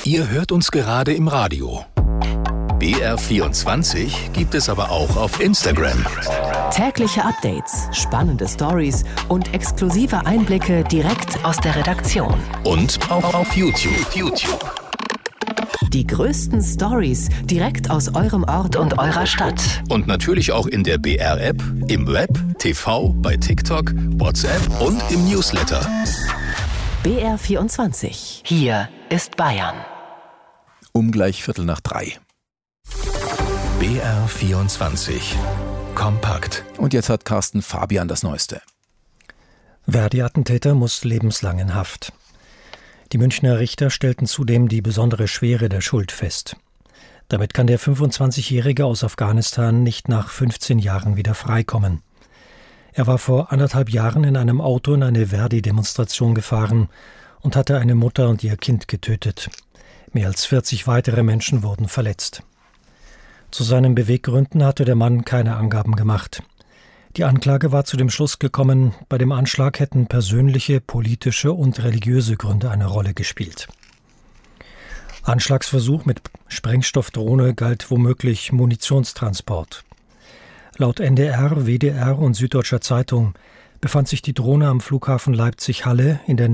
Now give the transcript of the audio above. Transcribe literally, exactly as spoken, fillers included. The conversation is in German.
Ihr hört uns gerade im Radio. B R vierundzwanzig gibt es aber auch auf Instagram. Tägliche Updates, spannende Stories und exklusive Einblicke direkt aus der Redaktion. Und auch auf YouTube. YouTube. Die größten Stories direkt aus eurem Ort und eurer Stadt. Und natürlich auch in der B R-App, im Web, T V, bei TikTok, WhatsApp und im Newsletter. B R vierundzwanzig. Hier ist Bayern. Um gleich Viertel nach drei. B R vierundzwanzig. Kompakt. Und jetzt hat Carsten Fabian das Neueste. Verdi-Attentäter muss lebenslang in Haft. Die Münchner Richter stellten zudem die besondere Schwere der Schuld fest. Damit kann der fünfundzwanzigjährige aus Afghanistan nicht nach fünfzehn Jahren wieder freikommen. Er war vor anderthalb Jahren in einem Auto in eine Verdi-Demonstration gefahren und hatte eine Mutter und ihr Kind getötet. Mehr als vierzig weitere Menschen wurden verletzt. Zu seinen Beweggründen hatte der Mann keine Angaben gemacht. Die Anklage war zu dem Schluss gekommen, bei dem Anschlag hätten persönliche, politische und religiöse Gründe eine Rolle gespielt. Anschlagsversuch mit Sprengstoffdrohne galt womöglich Munitionstransport. Laut N D R, W D R und Süddeutscher Zeitung befand sich die Drohne am Flughafen Leipzig-Halle in der